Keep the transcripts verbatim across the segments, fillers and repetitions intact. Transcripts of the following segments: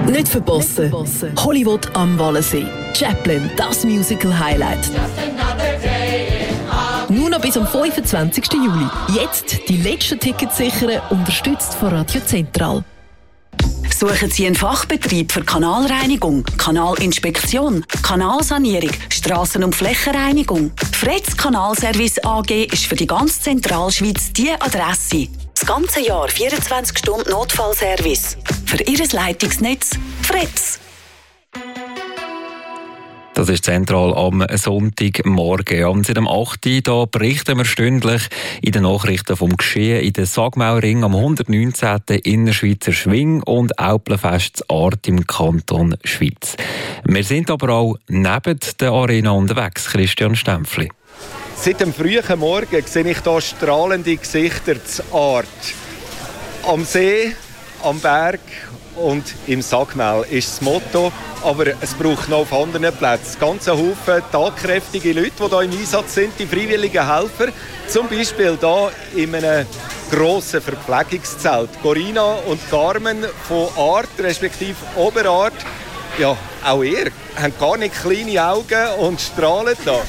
Nicht verpassen. Hollywood am Wallensee. Chaplin, das Musical-Highlight. Nur noch bis am fünfundzwanzigsten Juli. Jetzt die letzten Tickets sichern, unterstützt von Radio Zentral. Suchen Sie einen Fachbetrieb für Kanalreinigung, Kanalinspektion, Kanalsanierung, Strassen- und Flächenreinigung? Fretz Kanalservice A G ist für die ganze Zentralschweiz die Adresse. Das ganze Jahr vierundzwanzig Stunden Notfallservice. Für Ihr Leitungsnetz Fretz. Das ist zentral am Sonntagmorgen. Und seit dem acht Uhr da berichten wir stündlich in den Nachrichten vom Geschehen in den Sagmauring am hundertneunzehnten Innerschweizer Schwing- und Aupelfestart im Kanton Schweiz. Wir sind aber auch neben der Arena unterwegs, Christian Stempfli. Seit dem frühen Morgen sehe ich hier strahlende Gesichter zur Art. Am See, am Berg und im Sagmaul ist das Motto, aber es braucht noch auf anderen Plätzen. Ganz ein Haufen tatkräftige Leute, die hier im Einsatz sind, die freiwilligen Helfer. Zum Beispiel hier in einem grossen Verpflegungszelt. Corinna und Carmen von Art, respektive Oberart. Ja, auch ihr habt gar nicht kleine Augen und strahlen da.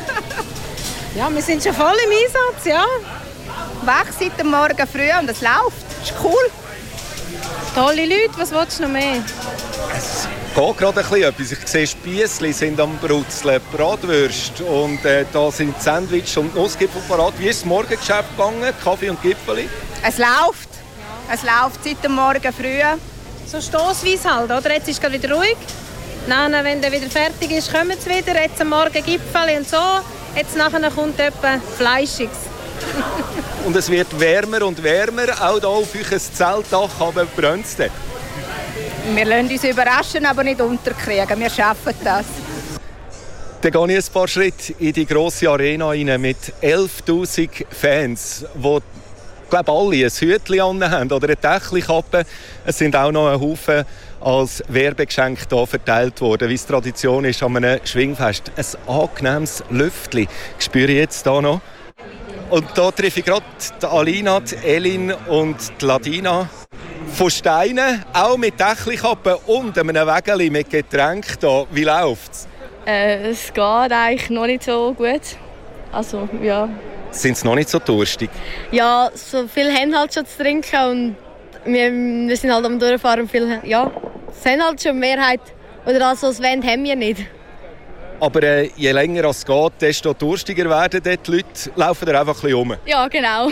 Ja, wir sind schon voll im Einsatz, ja. Weg seit dem Morgen früh und es läuft. Das ist cool. Tolle Leute, was willst du noch mehr? Es geht gerade ein bisschen etwas. Ich sehe, Spiessli sind am Brutzeln, Bratwürste und äh, da sind Sandwich und Nussgipfel parat. Wie ist das Morgengeschäft gegangen? Kaffee und Gipfeli? Es läuft. Ja. Es läuft seit dem Morgen früh. So stossweise halt, oder? Jetzt ist es gerade wieder ruhig. Dann, wenn der wieder fertig ist, kommen sie wieder. Jetzt am Morgen Gipfeli und so. Jetzt nachher kommt etwas Fleischiges. Und es wird wärmer und wärmer, auch hier auf euer Zeltdach, aber brennt es dann? Wir lassen uns überraschen, aber nicht unterkriegen. Wir schaffen das. Dann gehe ich ein paar Schritte in die grosse Arena rein mit elftausend Fans, die, glaube alle ein Hütchen anhaben oder eine Dächelkappe. Es sind auch noch ein Haufen als Werbegeschenk hier verteilt worden, wie es Tradition ist an einem Schwingfest. Ein angenehmes Lüftchen spüre ich jetzt hier noch. Und hier treffe ich gerade die Alina, die Elin und die Ladina von Steinen, auch mit Dächelkappen und einem Wägeli mit Getränk hier. Wie läuft es? Äh, es geht eigentlich noch nicht so gut. Also, ja. Sind sie noch nicht so durstig? Ja, so viel haben halt schon zu trinken und wir, wir sind halt am Durchfahren und viel, ja, es haben halt schon Mehrheit. Oder also das Wend haben wir nicht. Aber äh, je länger es geht, desto durstiger werden die Leute. Laufen da einfach ein bisschen rum. Ja, genau.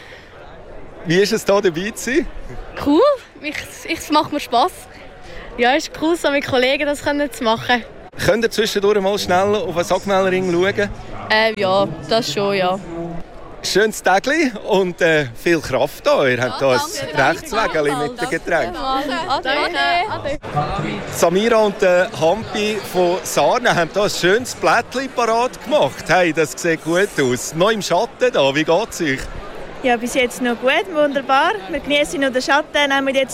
Wie ist es hier dabei zu sein? Cool, ich, ich, es macht mir Spass. Ja, es ist cool, so mit Kollegen das können zu machen. Könnt ihr zwischendurch mal schnell auf den Sagmaulring schauen? Äh, ja, das schon, ja. Schönes Tägli und äh, viel Kraft hier. Ihr habt hier ein Rechtswägeli mit dem Getränk. Ade, ade. Samira und äh, Hampi von Sarne haben hier ein schönes Blättchen parat gemacht. Hey, das sieht gut aus. Noch im Schatten da. Wie geht es euch? Ja, bis jetzt noch gut, wunderbar. Wir genießen noch den Schatten, nehmen jetzt